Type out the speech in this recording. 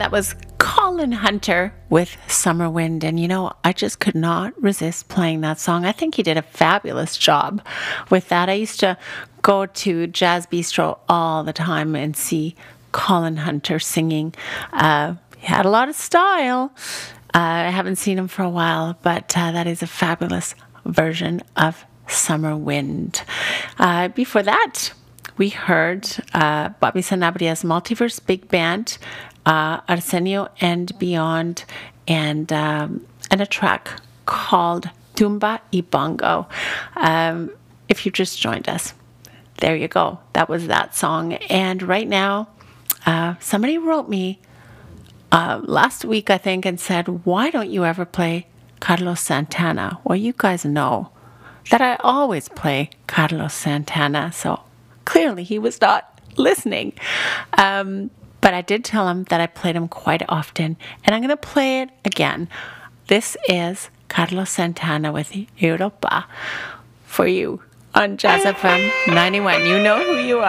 that was Colin Hunter with Summer Wind. And you know, I just could not resist playing that song. I think he did a fabulous job with that. I used to go to Jazz Bistro all the time and see Colin Hunter singing. He had a lot of style. I haven't seen him for a while, but that is a fabulous version of Summer Wind. Before that, we heard Bobby Sanabria Multiverse Big Band, Arsenio and Beyond, and a track called Tumba y Bongo. If you just joined us, there you go. That was that song. And right now, somebody wrote me last week, I think, and said, why don't you ever play Carlos Santana? Well, you guys know that I always play Carlos Santana, so clearly he was not listening. But I did tell him that I played him quite often, and I'm going to play it again. This is Carlos Santana with Europa for you on Jazz FM 91. You know who you are.